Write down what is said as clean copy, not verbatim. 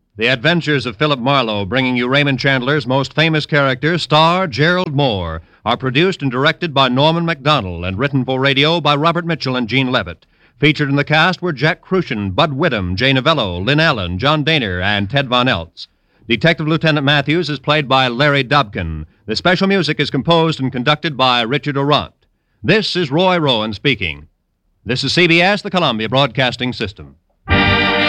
The Adventures of Philip Marlowe, bringing you Raymond Chandler's most famous character, star Gerald Moore, are produced and directed by Norman MacDonald and written for radio by Robert Mitchell and Gene Levitt. Featured in the cast were Jack Crucian, Bud Whittam, Jay Novello, Lynn Allen, John Daner, and Ted Von Eltz. Detective Lieutenant Matthews is played by Larry Dobkin. The special music is composed and conducted by Richard Orant. This is Roy Rowan speaking. This is CBS, the Columbia Broadcasting System.